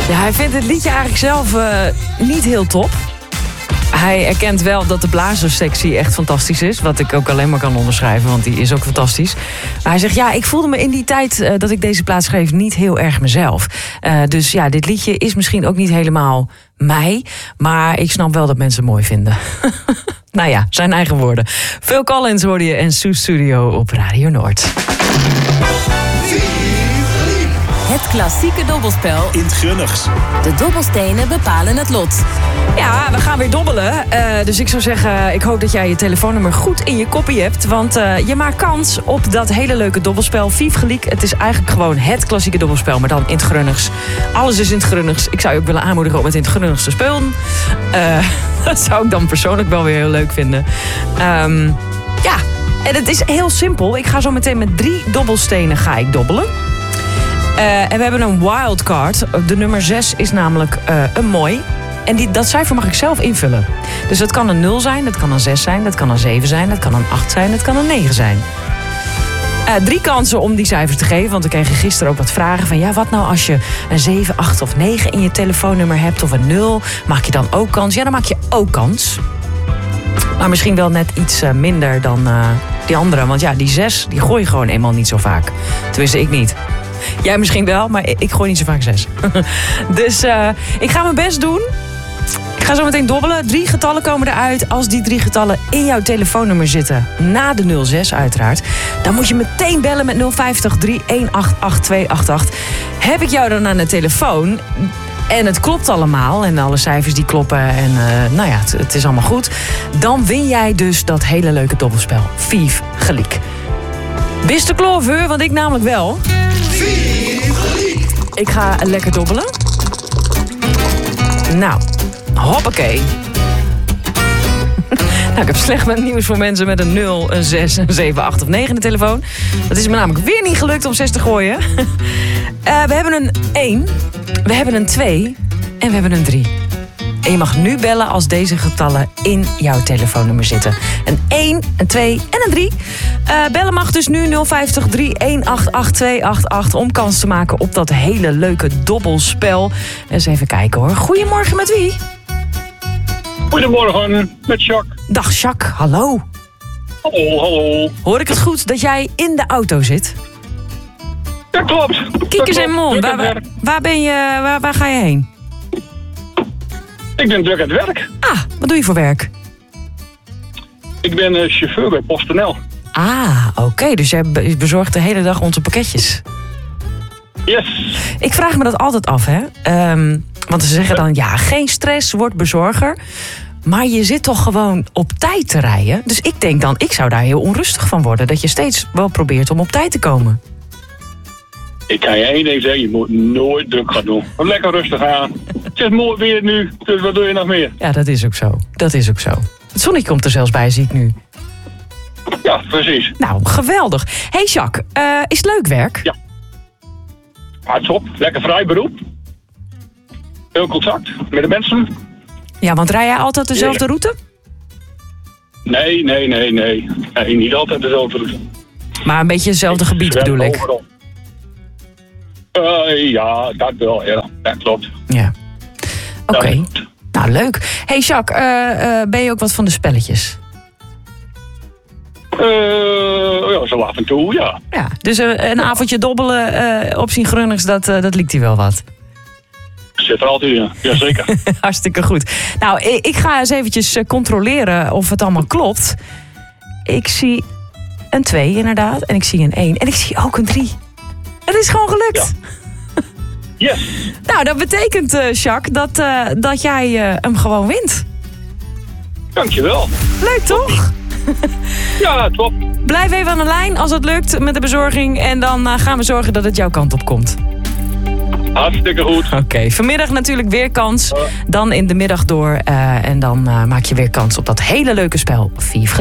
Ja, hij vindt het liedje eigenlijk zelf niet heel top. Hij erkent wel dat de blazerssectie echt fantastisch is. Wat ik ook alleen maar kan onderschrijven, want die is ook fantastisch. Maar hij zegt, ja, ik voelde me in die tijd dat ik deze plaat schreef niet heel erg mezelf. Dus ja, dit liedje is misschien ook niet helemaal mij. Maar ik snap wel dat mensen het mooi vinden. Nou ja, zijn eigen woorden. Phil Collins hoorde je en Sue Studio op Radio Noord. Het klassieke dobbelspel in het Grunnigs. De dobbelstenen bepalen het lot. Ja, we gaan weer dobbelen. Dus ik zou zeggen, ik hoop dat jij je telefoonnummer goed in je koppie hebt. Want je maakt kans op dat hele leuke dobbelspel. Vive Geliek. Het is eigenlijk gewoon het klassieke dobbelspel, maar dan in het Grunnigs. Alles is in het Grunnigs. Ik zou je ook willen aanmoedigen om het in het Grunnigs te spelen. Dat zou ik dan persoonlijk wel weer heel leuk vinden. Ja, en het is heel simpel. Ik ga zo meteen met 3 dobbelstenen dobbelen. En we hebben een wildcard. De nummer 6 is namelijk een mooi. En dat cijfer mag ik zelf invullen. Dus dat kan een 0 zijn, dat kan een 6 zijn, dat kan een 7 zijn, dat kan een 8 zijn, dat kan een 9 zijn. 3 kansen om die cijfers te geven. Want we kregen gisteren ook wat vragen van... ja, wat nou als je een 7, 8 of 9 in je telefoonnummer hebt of een 0? Maak je dan ook kans? Ja, dan maak je ook kans. Maar misschien wel net iets minder dan die andere. Want ja, die 6, die gooi je gewoon eenmaal niet zo vaak. Tenminste, ik niet. Jij misschien wel, maar ik gooi niet zo vaak 6. Dus ik ga mijn best doen. Ik ga zo meteen dobbelen. 3 getallen komen eruit. Als die 3 getallen in jouw telefoonnummer zitten, na de 06 uiteraard, dan moet je meteen bellen met 050 318 8288. Heb ik jou dan aan de telefoon en het klopt allemaal en alle cijfers die kloppen en nou ja, het is allemaal goed, dan win jij dus dat hele leuke dobbelspel. Vive Geliek. Wist de klover, want ik namelijk wel. Ik ga lekker dobbelen. Nou, hoppakee. Nou, ik heb slecht nieuws voor mensen met een 0, een 6, een 7, 8 of 9 in de telefoon. Dat is me namelijk weer niet gelukt om 6 te gooien. We hebben een 1, we hebben een 2 en we hebben een 3. En je mag nu bellen als deze getallen in jouw telefoonnummer zitten. Een 1, een 2 en een 3. Bellen mag dus nu 050 318 8288 om kans te maken op dat hele leuke dobbelspel. Eens even kijken hoor. Goedemorgen, met wie? Goedemorgen, met Jacques. Dag Jacques, hallo. Hallo, hallo. Hoor ik het goed dat jij in de auto zit? Dat klopt. Kiekers en Mon, waar ben je, waar ga je heen? Ik ben druk aan het werk. Ah, wat doe je voor werk? Ik ben chauffeur bij PostNL. Ah, oké. Dus jij bezorgt de hele dag onze pakketjes. Yes. Ik vraag me dat altijd af, hè. Want ze zeggen dan, ja, geen stress, word bezorger. Maar je zit toch gewoon op tijd te rijden? Dus ik denk dan, ik zou daar heel onrustig van worden. Dat je steeds wel probeert om op tijd te komen. Ik kan je één ding zeggen, je moet nooit druk gaan doen. Lekker rustig aan. Het is mooi weer nu, dus wat doe je nog meer? Ja, dat is ook zo. Dat is ook zo. Het zonnetje komt er zelfs bij, zie ik nu. Ja, precies. Nou, geweldig. Hey Jacques, is het leuk werk? Ja. Hartstikke op. Lekker vrij beroep. Heel contact met de mensen. Ja, want rij jij altijd dezelfde route? Nee. Nee, niet altijd dezelfde route. Maar een beetje hetzelfde gebied bedoel ik. Overal. Ja, dat wel. Ja, dat klopt. Ja. Oké. Ja. Nou, leuk. Hey Jacques, ben je ook wat van de spelletjes? Ja, zo af en toe, ja. Ja, dus een avondje dobbelen op zijn Grunnigs, dat liekt hij wel wat. Zit er altijd in, jazeker. Hartstikke goed. Nou, ik ga eens eventjes controleren of het allemaal klopt. Ik zie een 2 inderdaad, en ik zie een 1 en ik zie ook een 3. Het is gewoon gelukt. Ja. Yes. Nou, dat betekent, Jacques, dat jij hem gewoon wint. Dankjewel. Leuk, toch? Ja, top. Blijf even aan de lijn als het lukt met de bezorging. En dan gaan we zorgen dat het jouw kant op komt. Hartstikke goed. Oké, vanmiddag natuurlijk weer kans. Dan in de middag door. En dan maak je weer kans op dat hele leuke spel. Vive